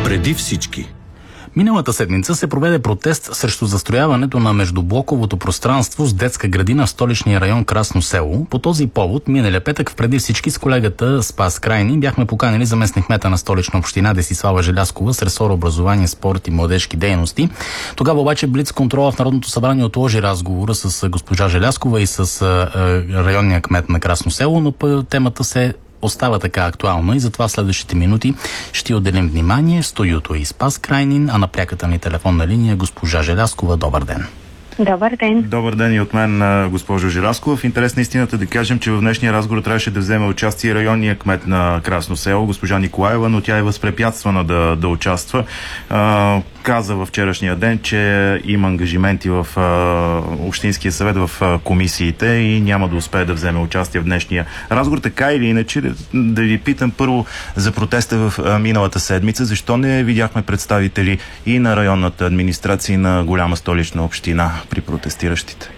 Преди всички. Миналата седмица се проведе протест срещу застрояването на междублоковото пространство с детска градина в столичния район Красно село. По този повод, миналия петък Преди всички с колегата Спас Крайнин бяхме поканили заместник-кмета на Столична община Десислава Желязкова с ресор образование, спорт и младежки дейности. Тогава обаче блиц-контрола в Народното събрание отложи разговора с госпожа Желязкова и с районния кмет на Красно село, но темата се остава така актуална и затова в следващите минути ще отделим внимание. В студиото е Спас Крайнин, а на пряката ни телефонна линия госпожа Желязкова. Добър ден! Добър ден! Добър ден и от мен, госпожо Желязкова. В интерес на истината да кажем, че в днешния разговор трябваше да вземе участие районния кмет на Красно село, госпожа Николаева, но тя е възпрепятствана да участва. Каза във вчерашния ден, че има ангажименти в Общинския съвет, в комисиите и няма да успее да вземе участие в днешния разговор. Така или иначе, да ви питам първо за протеста в миналата седмица. Защо не видяхме представители и на районната администрация, и на голяма столична община при протестиращите?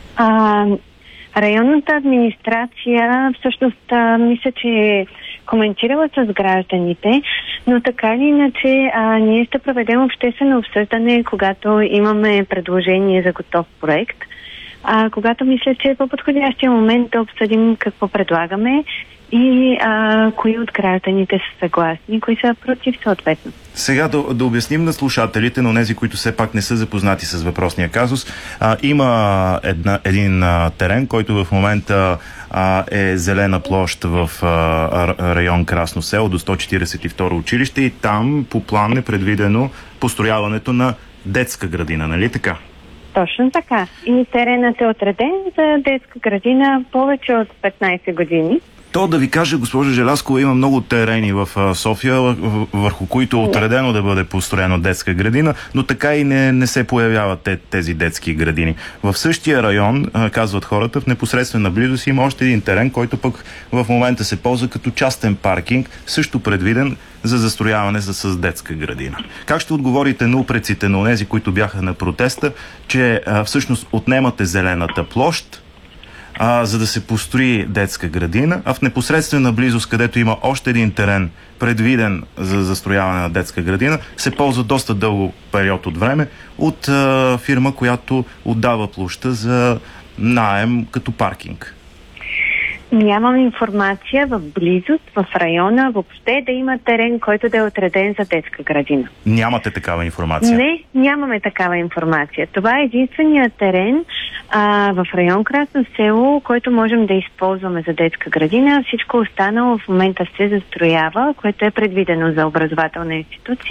Районната администрация всъщност мисля, че е коментирала с гражданите, но така или иначе ние ще проведем обществено обсъждане, когато имаме предложение за готов проект. Когато мисля, че е по-подходящия момент да обсъдим какво предлагаме и кои от гражданите са съгласни, кои са против съответно. Сега да обясним на слушателите, но тези, които все пак не са запознати с въпросния казус. Има един терен, който в момента е зелена площ в район Красно село до 142 училище и там по план е предвидено построяването на детска градина, нали така? Точно така. И теренът е отреден за детска градина повече от 15 години. То да ви кажа, госпожа Желязкова, има много терени в София, върху които е отредено да бъде построена детска градина, но така и не се появяват тези детски градини. В същия район, казват хората, в непосредствена близост има още един терен, който пък в момента се ползва като частен паркинг, също предвиден за застрояване с детска градина. Как ще отговорите на упреците на онези, които бяха на протеста, че всъщност отнемате зелената площ, за да се построи детска градина, а в непосредствена близост, където има още един терен, предвиден за застрояване на детска градина, се ползва доста дълго период от време от фирма, която отдава площа за наем като паркинг? Нямам информация в близост, в района, въобще да има терен, който да е отреден за детска градина. Нямате такава информация? Не, нямаме такава информация. Това е единственият терен в район Красно село, който можем да използваме за детска градина. Всичко останало в момента се застроява, което е предвидено за образователна институция.